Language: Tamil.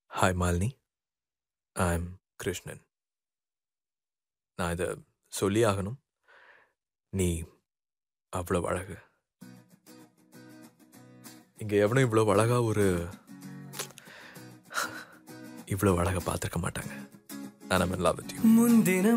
Hi Malini, I am Krishnan. நான் இதை சொல்லி ஆகணும். நீ அவ்வளோ அழகு. இங்கே எவனும் இவ்வளோ அழகா இவ்வளோ அழகை பார்த்துருக்க மாட்டாங்க. நான் I'm in love with you. முன்தினம்